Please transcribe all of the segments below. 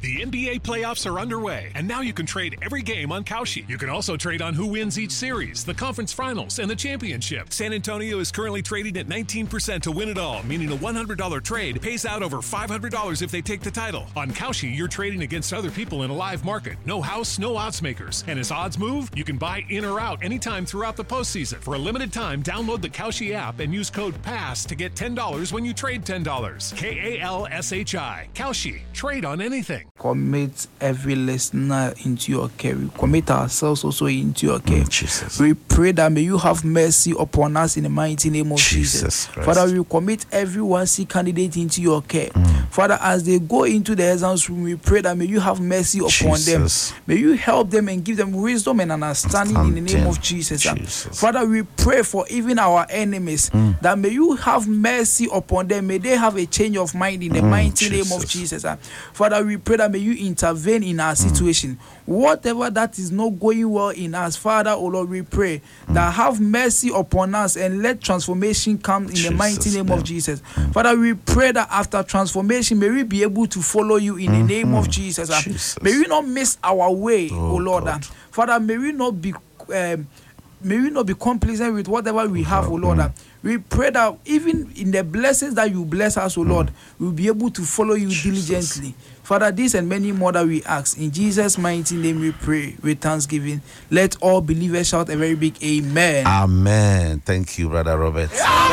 The NBA playoffs are underway, and now you can trade every game on Kalshi. You can also trade on who wins each series, the conference finals, and the championship. San Antonio is currently trading at 19% to win it all, meaning a $100 trade pays out over $500 if they take the title. On Kalshi, you're trading against other people in a live market. No house, no odds makers. And as odds move, you can buy in or out anytime throughout the postseason. For a limited time, download the Kalshi app and use code PASS to get $10 when you trade $10. KALSHI. Kalshi. Trade on anything. Commit every listener into your care. We commit ourselves also into your care. Jesus. We pray that may you have mercy upon us in the mighty name of Jesus. Christ. Father, we commit every WASSCE candidate into your care. Father, as they go into the exams room, we pray that may you have mercy upon them. May you help them and give them wisdom and understanding in the name of Jesus. Father, we pray for even our enemies that may you have mercy upon them. May they have a change of mind in the mighty name of Jesus. Father, we pray that may you intervene in our situation. Whatever that is not going well in us, Father, oh Lord, we pray that have mercy upon us and let transformation come in the mighty name of Jesus. Father, we pray that after transformation, may we be able to follow you in the name of Jesus. May we not miss our way, oh Lord. Father, may we not be complacent with whatever we have, oh Lord. We pray that even in the blessings that you bless us, oh Lord, we'll be able to follow you diligently. Father, this and many more that we ask. In Jesus' mighty name we pray with thanksgiving. Let all believers shout a very big amen. Amen. Thank you, Brother Robert.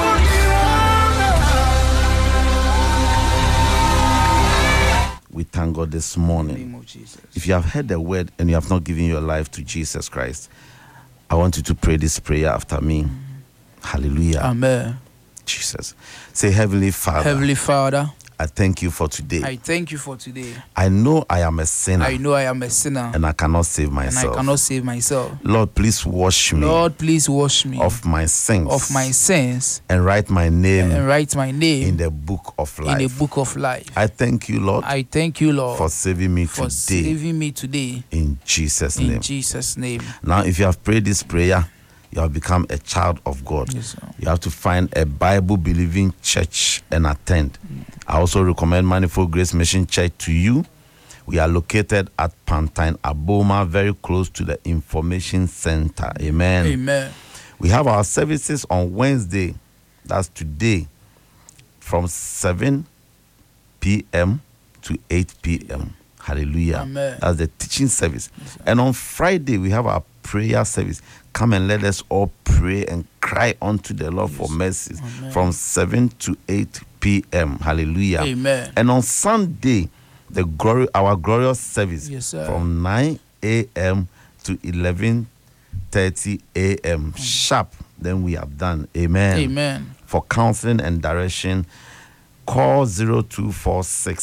We thank God this morning. In the name of Jesus. If you have heard the word and you have not given your life to Jesus Christ, I want you to pray this prayer after me. Hallelujah. Amen. Jesus. Say, Heavenly Father. Heavenly Father, I thank you for today. I thank you for today. I know I am a sinner. I know I am a sinner. And I cannot save myself. And I cannot save myself. Lord, please wash me. Lord, please wash me of my sins. Of my sins. And write my name. And write my name in the book of life. In the book of life. I thank you, Lord. I thank you, Lord, for saving me for today. saving me today. In Jesus' name. In Jesus' name. Now, if you have prayed this prayer, you have become a child of God. Yes, sir. You have to find a Bible-believing church and attend. I also recommend Manifold Grace Mission Church to you. We are located at Pantine, Aboma, very close to the Information Center. Amen. Amen. We have our services on Wednesday, that's today, from 7 p.m. to 8 p.m. Hallelujah. Amen. That's the teaching service. Yes, and on Friday, we have our prayer service. Come and let us all pray and cry unto the Lord for mercies. Amen. From 7 to 8 p.m. Hallelujah. Amen. And on Sunday, our glorious service, yes, from 9 a.m. to 11:30 a.m. sharp. Then we have done. Amen. Amen. For counseling and direction, call 0246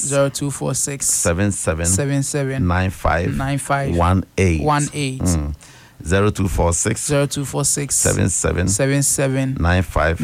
77 95 18. 0246 77 95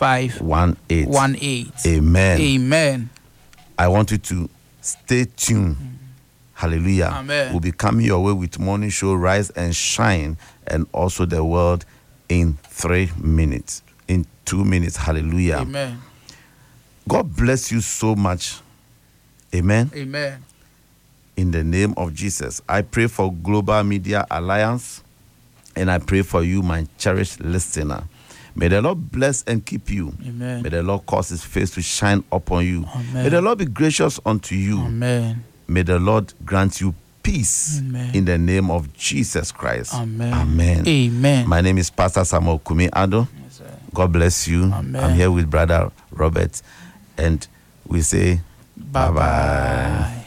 18. Amen. Amen. I want you to stay tuned. Hallelujah. Amen. We'll be coming your way with morning show Rise and Shine, and also the world in 3 minutes. In 2 minutes. Hallelujah. Amen. God bless you so much. Amen. Amen. In the name of Jesus, I pray for Global Media Alliance, and I pray for you, my cherished listener. May the Lord bless and keep you. Amen. May the Lord cause his face to shine upon you. Amen. May the Lord be gracious unto you. Amen. May the Lord grant you peace. Amen. In the name of Jesus Christ. Amen. Amen. Amen. My name is Pastor Samuel Kumi Ado. Yes, sir. God bless you. Amen. I'm here with Brother Robert, and we say bye-bye.